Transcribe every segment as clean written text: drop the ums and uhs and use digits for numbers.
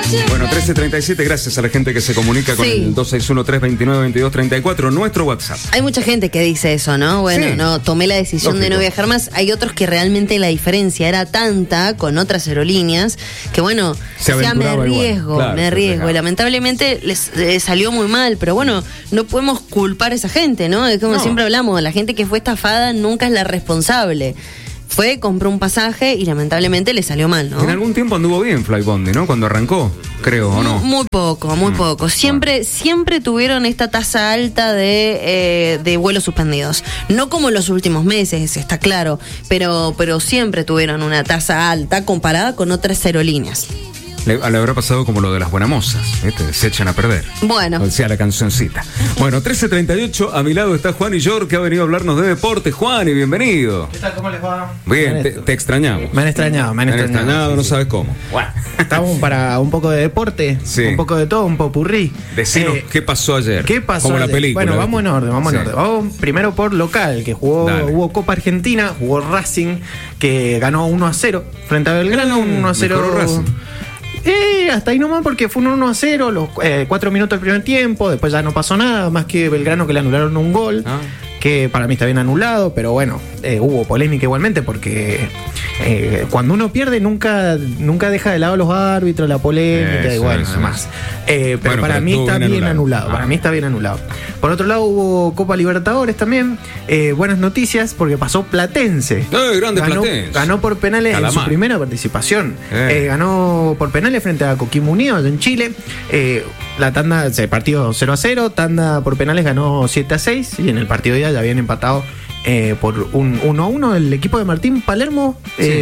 Bueno, 13:37, gracias a la gente que se comunica con el 261-329-2234, nuestro WhatsApp. Hay mucha gente que dice eso, ¿no? Bueno, Sí. no, tomé la decisión Lógico. de no viajar más. Hay otros que realmente la diferencia era tanta con otras aerolíneas que, bueno, Se me aventuraba arriesgo, igual. Claro, me se arriesgo. arriesgaba. Y lamentablemente les salió muy mal, pero bueno, no podemos culpar a esa gente, ¿no? Es como No. siempre hablamos, la gente que fue estafada nunca es la responsable. Compró un pasaje y lamentablemente le salió mal, ¿no? En algún tiempo anduvo bien Flybondi, ¿no? Cuando arrancó, creo, ¿o no? Muy poco, muy poco. Siempre tuvieron esta tasa alta de vuelos suspendidos. No como en los últimos meses, está claro, pero siempre tuvieron una tasa alta comparada con otras aerolíneas. Le habrá pasado como lo de las buenamozas, ¿viste? Se echan a perder. Bueno. O sea, la cancioncita. Bueno, 13:38, a mi lado está Juan y York, que ha venido a hablarnos de deporte. Juan, y bienvenido. ¿Qué tal? ¿Cómo les va? Bien, te extrañamos. Me han extrañado, No sí, sabes cómo. Bueno. Estamos para un poco de deporte, Sí. un poco de todo, un popurrí. Decinos, ¿qué pasó ayer? ¿Qué pasó? Como la ayer? película. Bueno, vamos en orden, Sí. Vamos primero por local, que Dale. hubo Copa Argentina, jugó Racing, que ganó 1-0 frente a Belgrano, 1-0. mejoró Racing. Hasta ahí nomás, porque fue un 1-0, los 4 minutos del primer tiempo, después ya no pasó nada, más que Belgrano, que le anularon un gol, que para mí está bien anulado, pero bueno, hubo polémica igualmente, porque cuando uno pierde nunca deja de lado los árbitros, la polémica, y bueno, Eso. demás. Pero Bueno, para pero mí estuvo está bien bien anulado. anulado, para mí está bien anulado. Por otro lado hubo Copa Libertadores también, buenas noticias, porque pasó Platense. Grande Platense. Ganó por penales en su Calamar. primera participación. Ganó por penales frente a Coquimbo Unido en Chile. La tanda, partido 0-0, tanda por penales ganó 7-6 y en el partido de ida ya habían empatado por un 1-1 el equipo de Martín Palermo.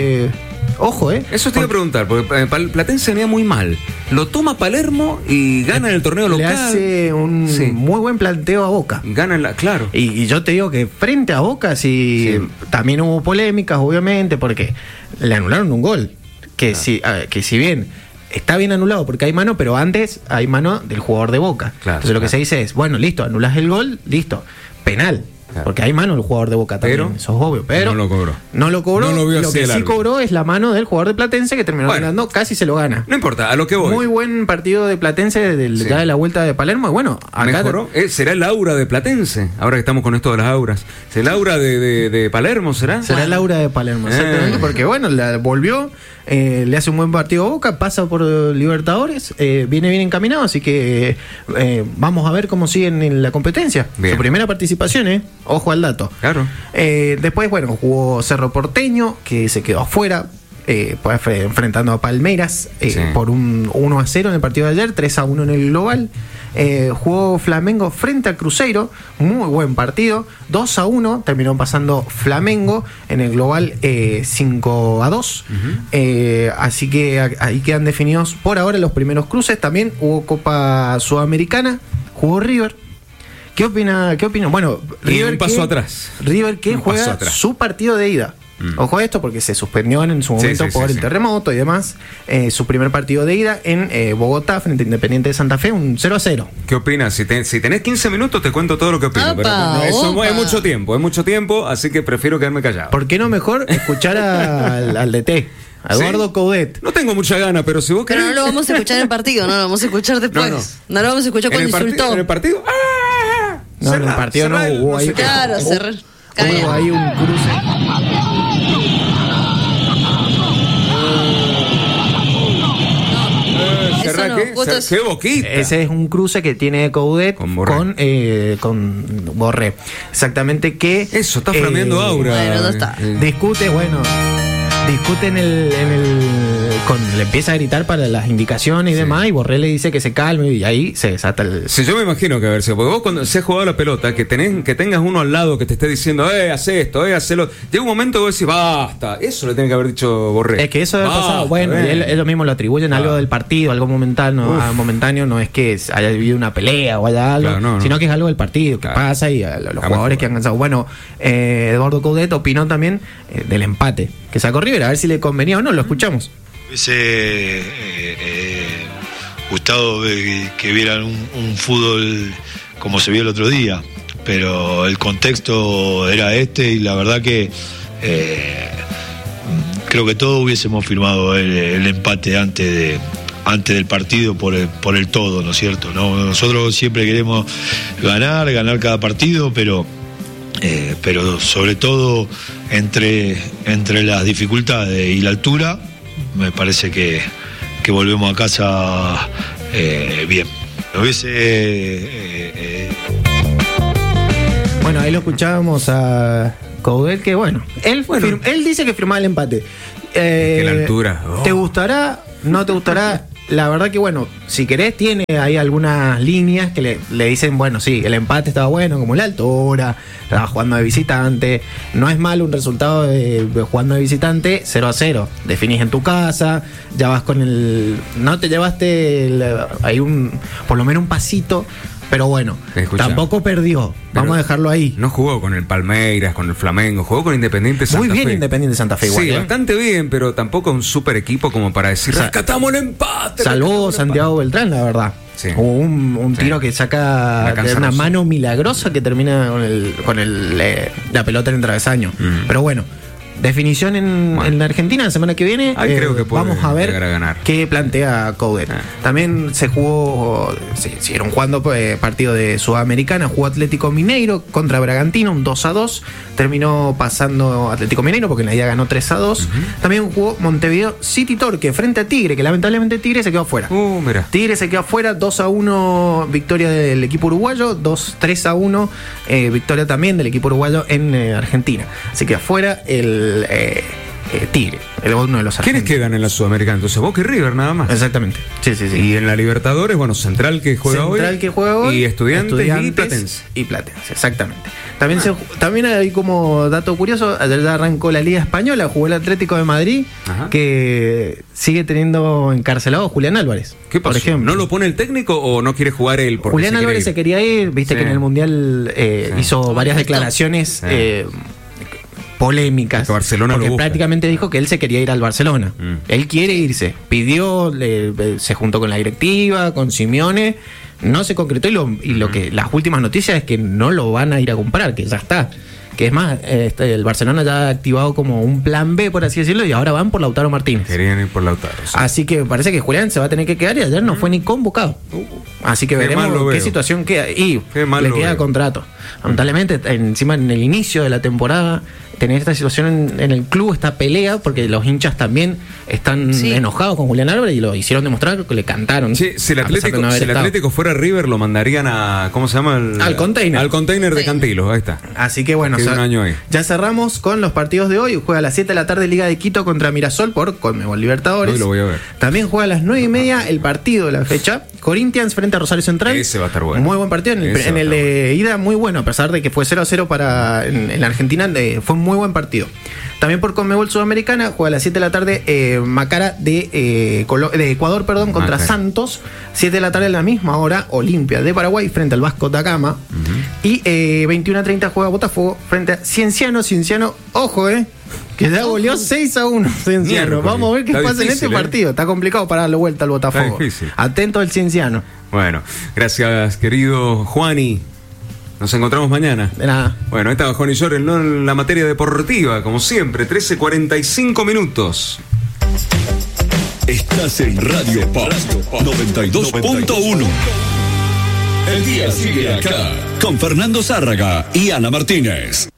Ojo, Eso te iba a preguntar, porque Platense venía muy mal. Lo toma Palermo y gana en el torneo local. Le hace un muy buen planteo a Boca. Gana en la. Claro. Y yo te digo que frente a Boca también hubo polémicas, obviamente, porque le anularon un gol. Que si bien está bien anulado porque hay mano, pero antes hay mano del jugador de Boca. Claro, Entonces lo que se dice es, bueno, listo, anulás el gol, listo, penal. Claro. Porque hay mano del jugador de Boca también, Pero eso es obvio. Pero no lo cobró. No lo cobró. No lo vio Lo así que el sí árbitro. cobró es la mano del jugador de Platense, que terminó ganando, casi se lo gana. No importa, a lo que voy. Muy buen partido de Platense ya de la vuelta de Palermo. Y bueno, acá ¿Mejoró? ¿Será el aura de Platense? Ahora que estamos con esto de las auras. ¿Será el aura de Palermo, será? será Laura de Palermo, exactamente, porque bueno, volvió, le hace un buen partido a Boca, pasa por Libertadores, viene bien encaminado, así que vamos a ver cómo siguen en la competencia. Bien. Su primera participación, ojo al dato. Claro. Después, bueno, jugó Cerro Porteño, que se quedó afuera. Pues enfrentando a Palmeiras por un 1-0 en el partido de ayer, 3-1 en el global. Jugó Flamengo frente a Cruzeiro, muy buen partido, 2-1, terminó pasando Flamengo en el global 5-2. Así que ahí quedan definidos por ahora los primeros cruces. También hubo Copa Sudamericana, jugó River. ¿Qué opina? Bueno, River un paso atrás. River que Un paso juega atrás. su partido de ida. Ojo a esto porque se suspendió en su momento por el terremoto y demás. Su primer partido de ida en Bogotá frente a Independiente de Santa Fe, un 0-0. ¿Qué opinas? Si tenés 15 minutos te cuento todo lo que opino. Pero eso es mucho tiempo, así que prefiero quedarme callado. ¿Por qué no mejor escuchar al DT? A Eduardo Coudet. No tengo mucha gana, pero si vos querés. Pero no lo vamos a escuchar en el partido, no lo vamos a escuchar después. No lo vamos a escuchar cuando insultó. ¿En el partido? No, en el partido no hubo ahí. Claro, hubo ahí un cruce. ¿Qué boquita? Ese es un cruce que tiene Coudet con Borré. Exactamente que. Eso, está flameando aura. Bueno, no está. Discuten le empieza a gritar para las indicaciones y demás, y Borré le dice que se calme y ahí se desata el. Sí, yo me imagino que haber sido, porque vos cuando se ha jugado la pelota, que tengas uno al lado que te esté diciendo, haz esto, hacelo. Llega un momento que vos decís, basta. Eso le tiene que haber dicho Borré. Es que eso ha pasado. Bueno, ellos mismos lo atribuyen a algo del partido, algo momentáneo, no es que haya vivido una pelea o haya algo, sino que es algo del partido que pasa y a los jugadores que han cansado. Bueno, Eduardo Coudet opinó también del empate que sacó River, a ver si le convenía o no, lo escuchamos. Hubiese gustado que vieran un fútbol como se vio el otro día, pero el contexto era y la verdad que creo que todos hubiésemos firmado el empate antes antes del partido por el todo, ¿no es cierto? ¿No? Nosotros siempre queremos ganar cada partido, pero sobre todo entre las dificultades y la altura, me parece que volvemos a casa bien. Bueno, ahí lo escuchábamos a Coudet, que bueno, él dice que firmaba el empate. Que la altura. ¿Te gustará? ¿No te gustará? La verdad que bueno, si querés tiene ahí algunas líneas que le dicen, bueno, sí, el empate estaba bueno, como la altura, estaba jugando de visitante, no es malo un resultado de jugando de visitante, 0-0, definís en tu casa, ya vas con no te llevaste por lo menos un pasito, pero bueno, tampoco perdió, vamos a dejarlo ahí. No jugó con el Palmeiras, con el Flamengo, jugó con Independiente Santa Fe. Muy bien Independiente Santa Fe igual. Sí, bastante bien, pero tampoco un super equipo como para decir, rescatamos el empate. Salvó Santiago Beltrán, la verdad. Sí. Hubo un tiro que saca de una mano milagrosa que termina con la pelota en el travesaño. Pero bueno, definición en la Argentina la semana que viene. Creo que vamos a ver qué plantea Coudet. También se jugó, siguieron jugando partido de Sudamericana. Jugó Atlético Mineiro contra Bragantino, un 2-2. Terminó pasando Atlético Mineiro porque en la ida ganó 3-2. También jugó Montevideo City Torque frente a Tigre, que lamentablemente Tigre se quedó afuera. Tigre se quedó afuera, 2-1 victoria del equipo uruguayo, 3-1 victoria también del equipo uruguayo en Argentina. Se quedó afuera el Tigre, uno de los argentinos. ¿Quiénes quedan en la Sudamericana? Entonces Boca y River nada más. Exactamente. Sí. Y en la Libertadores, bueno, Central que juega hoy. Y Estudiantes y Platense, exactamente. También hay como dato curioso, ayer ya arrancó la Liga Española, jugó el Atlético de Madrid, que sigue teniendo encarcelado a Julián Álvarez. ¿Qué pasó? Por ejemplo. ¿No lo pone el técnico o no quiere jugar él? Julián Álvarez se quería ir, viste que en el Mundial hizo varias declaraciones polémicas, porque prácticamente dijo que él se quería ir al Barcelona. Él quiere irse, pidió, se juntó con la directiva, con Simeone, no se concretó y lo que las últimas noticias es que no lo van a ir a comprar, que ya está. Que es más, el Barcelona ya ha activado como un plan B, por así decirlo, y ahora van por Lautaro Martínez. Querían ir por Lautaro. Sí. Así que parece que Julián se va a tener que quedar y ayer no fue ni convocado. Así que veremos qué situación queda. Y le queda contrato. Lamentablemente, encima en el inicio de la temporada, tener esta situación en el club, esta pelea, porque los hinchas también están enojados con Julián Álvarez y lo hicieron demostrar, que le cantaron. Sí, si el Atlético fuera River, lo mandarían a, ¿cómo se llama? Al container. Al container de Cantillo, ahí está. Así que bueno, un año ahí. Ya cerramos con los partidos de hoy. Juega a las 7 de la tarde Liga de Quito contra Mirasol por Conmebol Libertadores. Hoy lo voy a ver. También juega a las 9:30 el partido de la fecha, Corinthians frente a Rosario Central. Ese va a estar bueno. Muy buen partido. En el de ida muy bueno, a pesar de que fue 0-0 en la Argentina, fue un muy buen partido. También por Conmebol Sudamericana juega a las 7 de la tarde Macará de Ecuador, contra Santos. 7 de la tarde a la misma hora Olimpia de Paraguay frente al Vasco da Gama. Y 21:30 juega Botafogo frente a Cienciano. Ojo, que ya goleó 6-1 Cienciano. Vamos a ver qué pasa en este partido. Está complicado para darle vuelta al Botafogo. Atento al Cienciano. Bueno, gracias querido Juani. Nos encontramos mañana. De nada. Bueno, esta Juan y yo en la materia deportiva, como siempre, 13:45 minutos. Estás en Radio Pop 92.1. El día sigue acá con Fernando Zárraga y Ana Martínez.